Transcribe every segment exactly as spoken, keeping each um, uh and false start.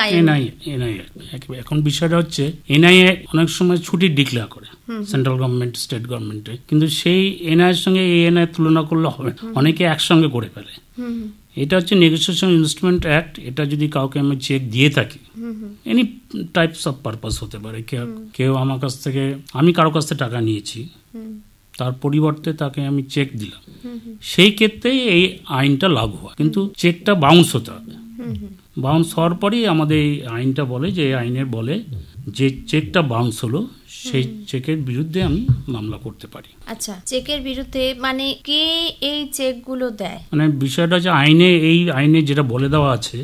NIA NIA এখন বিষয়টা হচ্ছে এনআইএ অনেক সময় ছুটি ডিক্লেয়ার করে সেন্ট্রাল গভর্নমেন্ট, স্টেট গভর্নমেন্টে, কিন্তু সেই এনআইএর সঙ্গে এই এনআই তুলনা করলে হবে, অনেকে একসঙ্গে করে ফেলে। এটা হচ্ছে নেগোসিয়েশন ইনস্ট্রুমেন্ট অ্যাক্ট। এটা যদি কাউকে আমি চেক দিয়ে থাকি, এনি টাইপস অফ পারপাস হতে পারে, কেউ কেউ আমার কাছ থেকে, আমি কারো কাছ থেকে টাকা নিয়েছি, তার পরিবর্তে তাকে আমি চেক দিলাম, সেই ক্ষেত্রে এই আইনটা লাগু হয়, কিন্তু চেকটা বাউন্স হতে হবে। বাউন্স হওয়ার পরেই আমাদের এই আইনটা বলে যে এই আইনের বলে যে চেকটা বাউন্স হলো সেই চেকের বিরুদ্ধে আমি মামলা করতে পারি। আচ্ছা, চেকের বিরুদ্ধে মানে কে এই চেকগুলো দেয়? মানে বিষয়টা যে আইনে, এই আইনে যেটা বলে দেওয়া আছে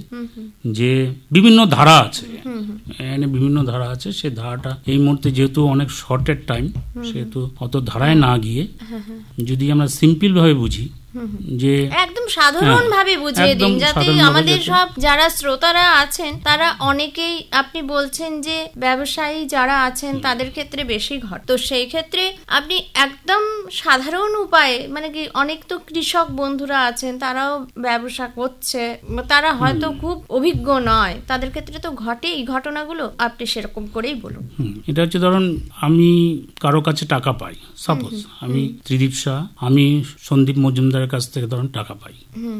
যে বিভিন্ন ধারা আছে, এখানে বিভিন্ন ধারা আছে, সেই ধারাটা এই মুহূর্তে যেহেতু অনেক শর্টের টাইম, সেহেতু অত ধারায় না গিয়ে যদি আমরা সিম্পল ভাবে বুঝি, যে একদম সাধারণ ভাবে বুঝিয়ে দিন, যাতে আমাদের সব যারা শ্রোতারা আছেন তারা অনেকেই, আপনি বলছেন যে ব্যবসায়ী যারা আছেন তাদের ক্ষেত্রে বেশি ঘট, তো সেই ক্ষেত্রে আপনি একদম সাধারণ উপায়ে, মানে কি অনেক তো কৃষক বন্ধুরা আছেন তারাও ব্যবসা করছে, তারা হয়তো খুব অভিজ্ঞ নয়, তাদের ক্ষেত্রে তো ঘটে এই ঘটনাগুলো, আপনি সেরকম করেই বলুন। এটা হচ্ছে ধরুন আমি কারো কাছে টাকা পাই, সাপোজ আমি ত্রিদীপ শাহ, আমি সন্দীপ মজুমদারের কাছ থেকে ধরুন টাকা পাই,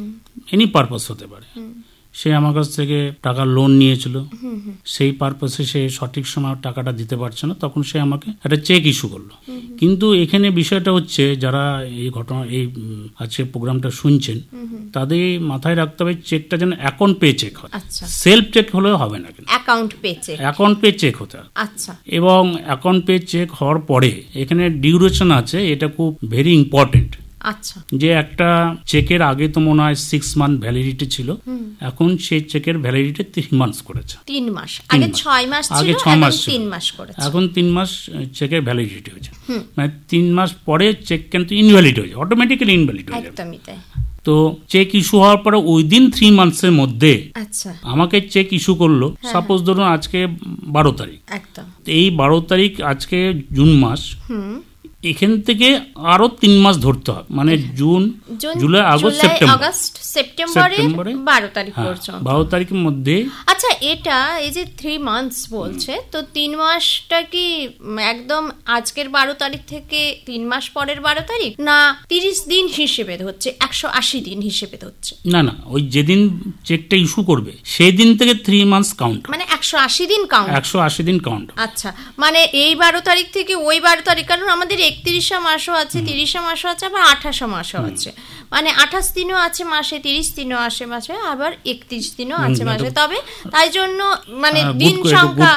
এনি পারপাস হতে পারে, সে আমার কাছ থেকে টাকা লোন নিয়েছিল, সেই পারপাসে সে সঠিক সময় টাকাটা দিতে পারছে না, তখন সে আমাকে একটা চেক ইস্যু করলো। কিন্তু এখানে বিষয়টা হচ্ছে যারা এই ঘটনা, এই আজকে প্রোগ্রামটা শুনছেন, তাদের মাথায় রাখতে হবে চেকটা যেন অ্যাকাউন্ট পে চেক হয়, সেলফ চেক হলেও হবে না, কিন্তু account pay check, account pay check হতে হবে। আচ্ছা, এবং অ্যাকাউন্ট পে চেক হওয়ার পরে এখানে ডিউরেশন আছে, এটা খুব ভেরি ইম্পর্টেন্ট। আচ্ছা, যে একটা চেকের আগে তো মনে হয় সিক্স মান্থ ভ্যালিডিটি ছিল, এখন সেই চেকের ভ্যালিডিটি তিন মাস করেছে। তিন মাস আগে ছয় মাস ছিল, আগে ছয় মাস তিন মাস করেছে, এখন তিন মাস চেকের ভ্যালিডিটি হয়েছে। মানে তিন মাস পরে চেক কিন্তু ইনভ্যালিড হয়ে যায়, অটোমেটিক্যালি ইনভ্যালিড হয়ে যায়। একদমই তাই। তো চেক ইস্যু হওয়ার পরে উইদিন থ্রি মান্থসের মধ্যে আচ্ছা আমাকে চেক ইস্যু করলো, সাপোজ ধরুন আজকে বারো তারিখ, একদম এই বারো তারিখ আজকে জুন মাস, এখান থেকে আরো তিন মাস ধরতে হবে, মানে জুন, জুলাই, আগস্ট, সেপ্টেম্বর, সেপ্টেম্বরে বারো তারিখ পর্যন্ত, বারো তারিখের মধ্যে। আচ্ছা, এটা এই যে থ্রি মান্থস বলছে, তো তিন মাসটা কি একদম আজকের বারো তারিখ থেকে তিন মাস পরের বারো তারিখ, না তিরিশ দিন হিসেবে হচ্ছে, একশো আশি দিন হিসেবে হচ্ছে? না না, ওই যেদিন চেকটা ইস্যু করবে সেই দিন থেকে থ্রি মান্থস কাউন্ট, মানে একশো আশি দিন কাউন্ট, একশো আশি দিন কাউন্ট। আচ্ছা, মানে এই বারো তারিখ থেকে ওই বারো তারিখ, কারণ আমাদের একত্রিশা মাসও আছে, তিরিশা মাসও আছে, আবার আঠাশা মাসও আছে, মানে আঠাশ দিনও আছে মাসে, তিরিশ দিনও আসে মাসে, আবার একত্রিশ দিনও আছে মাসে। তবে তাই জন্য মানে দিন সংখ্যা,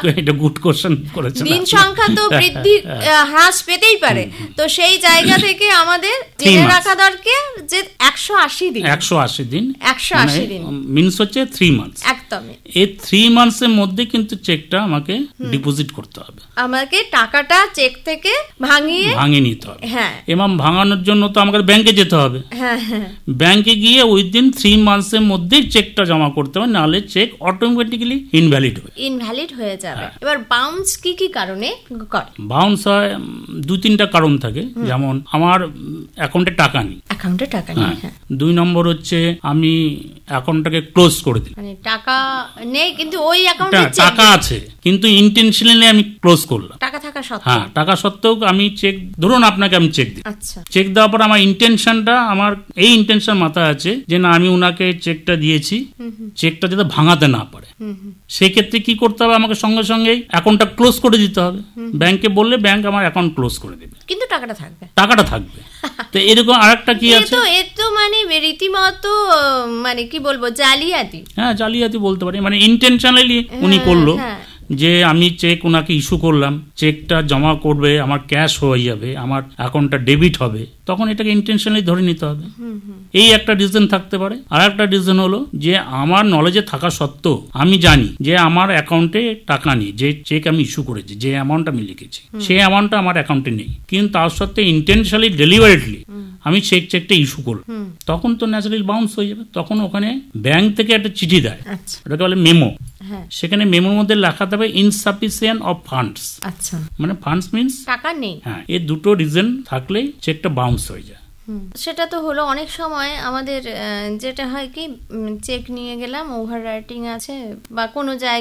দিন সংখ্যা তো বৃদ্ধি হ্রাস পেতেই পারে, তো সেই জায়গা থেকে আমাদের জেনে রাখা দরকার যে একশো আশি দিন, একশো আশি দিন, একশো আশি দিন মিনস হচ্ছে থ্রি মান্থস। একদমই, এই থ্রি মান্থসের মধ্যে কিন্তু চেকটা আমাকে ডিপোজিট করতে হবে, আমাকে টাকাটা চেক থেকে ভাঙিয়ে ভাঙিয়ে নিতে হবে। হ্যাঁ, এবং ভাঙানোর জন্য তো আমাকে ব্যাংকে যেতে হবে, হ্যাঁ হ্যাঁ, ব্যাংকে গিয়ে উইদিন থ্রি মান্থসের মধ্যে চেকটা জমা করতে হবে, নাহলে চেক অটোমেটিক্যালি ইনভ্যালিড হবে, ইনভ্যালিড হয়ে যাবে। এবার বাউন্স কি কি কারণে করে? বাউন্স হয় দু তিনটা কারণ থাকে, যেমন আমার অ্যাকাউন্টে টাকা নেই, অ্যাকাউন্টে টাকা নেই, হ্যাঁ। দুই নম্বর হচ্ছে আমি অ্যাকাউন্টটাকে ক্লোজ করে দিই, মানে টাকা নেই কিন্তু ওই অ্যাকাউন্টে টাকা আছে, কিন্তু ইন্টেনশনালি আমি ক্লোজ করলাম, টাকা থাকা সত্ত্বেও, হ্যাঁ টাকা সত্ত্বেও আমি চেক, ধরুন আপনাকে আমি চেক দিই, আচ্ছা, চেক দেওয়ার পর আমার ইন্টেনশনটা, আমার এই ইন্টেনশন মাথায় আছে যে না আমি উনাকে চেকটা দিয়েছি, চেকটা যাতে ভাঙাতে না পারে, সেই ক্ষেত্রে কি করতে হবে, আমাকে সঙ্গে সঙ্গে অ্যাকাউন্টটা ক্লোজ করে দিতে হবে, ব্যাংকে বললে ব্যাংক আমার অ্যাকাউন্ট ক্লোজ করে দেবে, কিন্তু টাকাটা থাকবে, টাকাটা থাকবে। তো এরকম আরেকটা কি আছে, এ তো মানে রীতিমতো মানে কি বলবো, জালিয়াতি, হ্যাঁ জালিয়াতি বলতে পারি, মানে ইন্টেনশনালি উনি করলো যে আমি চেক ওনাকে ইস্যু করলাম, চেকটা জমা করবে, আমার ক্যাশ হয়ে যাবে, আমার অ্যাকাউন্টটা ডেবিট হবে, তখন এটাকে ইন্টেনশনালি ধরে নিতে হবে। এই একটা রিজন থাকতে পারে। আর একটা রিজন হলো যে আমার নলেজে থাকা সত্ত্বেও আমি জানি যে আমার অ্যাকাউন্টে টাকা নেই, যে চেক আমি ইস্যু করেছি, যে অ্যামাউন্ট আমি লিখেছি সেই অ্যামাউন্টটা আমার অ্যাকাউন্টে নেই, কিন্তু তার সত্ত্বেও ইন্টেনশনালি ডেলিভারেটলি আমি চেক চেকটা ইস্যু করব, তখন তো ন্যাচারালি বাউন্স হয়ে যাবে। তখন ওখানে ব্যাংক থেকে একটা চিঠি দেয়, ওটাকে বলে মেমো, সেখানে মেমোর মধ্যে লেখা থাকবে ইনসাফিসিয়েন্ট অফ ফান্ডস, আচ্ছা, মানে ফান্ডস মিন্স টাকা নেই, হ্যাঁ, এই দুটো রিজন থাকলেই চেকটা বাউন্স হয়ে যায়। সেটা তো হলো। অনেক সময় আমাদের যেটা হয় কি, চেক নিয়ে গেলাম, ওভার রাইটিং আছে বা কোনো জায়গায়